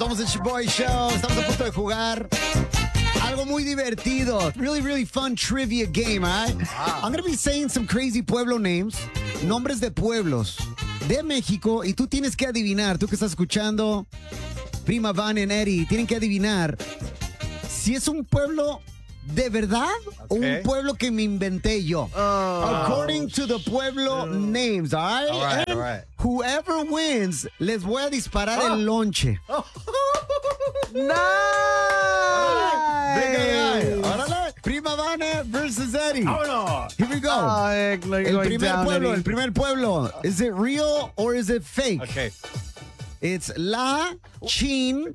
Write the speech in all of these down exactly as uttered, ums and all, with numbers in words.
Somos el Shaboy Show. Estamos a punto de jugar algo muy divertido. Really, really fun trivia game, all right? Wow. I'm going to be saying some crazy pueblo names, nombres de pueblos de México, y tú tienes que adivinar, tú que estás escuchando, Prima Van y Eddie, tienen que adivinar si es un pueblo de verdad okay. o un pueblo que me inventé yo. Oh, according to the pueblo shit. names, all right? All right, and all right. Whoever wins, les voy a disparar oh. el lonche. Oh. Nice! Big Órale. Prima Vane versus Eddie. Vámonos. Here we go. Oh, heck, like el primer down, pueblo, Eddie. el primer pueblo. Is it real or is it fake? Okay. It's La Chin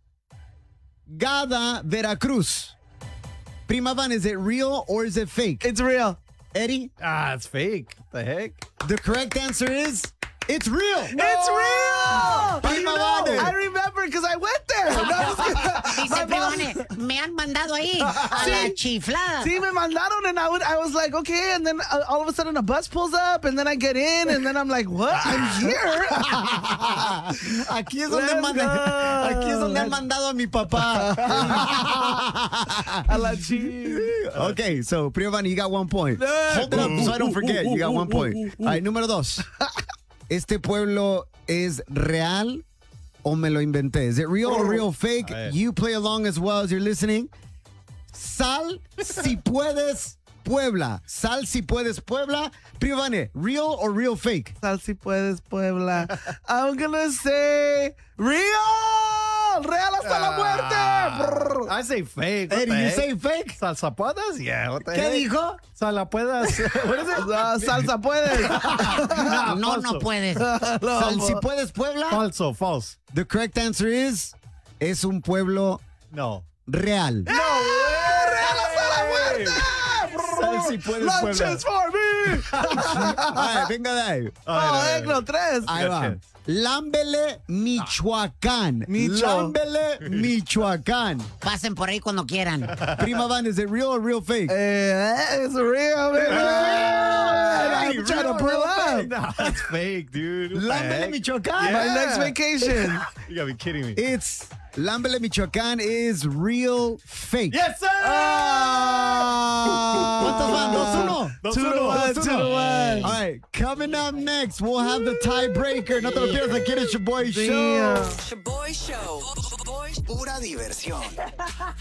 Gada, Veracruz. Prima Van, is it real or is it fake? It's real. Eddie? Ah, it's fake. The heck? The correct answer is it's real. No! It's real. Prima Van. I remember because I went there. No, Dice Privane, me han mandado ahí a la chiflada. Sí, me mandaron, and I, would, I was like, okay, and then uh, all of a sudden a bus pulls up, and then I get in, and then I'm like, what? I'm here. Aquí es donde, manda, aquí es donde han mandado a mi papá. A la chi. Okay, so Prima Van, you got one point. Hold it up so I don't forget. You got one point. All right, número dos. ¿Este pueblo es real o me lo inventé? Is it real or real fake? You play along as well as you're listening. Sal si puedes, Puebla. Sal si puedes, Puebla. Prima Vane, real or real fake? Sal si puedes, Puebla. I'm gonna say real. Real hasta la muerte. I say fake. Eddie, you say fake? ¿Salsa puedas? Yeah. What the ¿Qué heck? dijo? ¿Salsa puedas? What is it? Uh, salsa puedes. No, no, no puedes. No, Sal si puedes, Puebla. Falso, false. The correct answer is, es un pueblo No. real. No, real hasta la muerte. Sal si puedes, Puebla. Lunches for me. Ay, venga de ahí. Oh, heck, no, tres. Ahí va. Lámbele, Michoacán. Micho. Lámbele, Michoacán. Pasen por ahí cuando quieran. Prima Van, is it real or real fake? Eh, it's real, man. Hey, I'm trying real, to pull real up. fake. No, it's fake, dude. What the Lámbele, heck? Michoacán. My next vacation. You gotta be kidding me. It's Lámbele, Michoacán is real fake. Yes, sir! Ah. ¿Cuántos van? ¿Dos uno? Dos Two to uno. one, Dos two uno. to one. All right, coming up next, we'll have the tiebreaker. No te lo pierdas, aquí en el Shaboy Show. Damn. Shaboy Show. Pura diversión.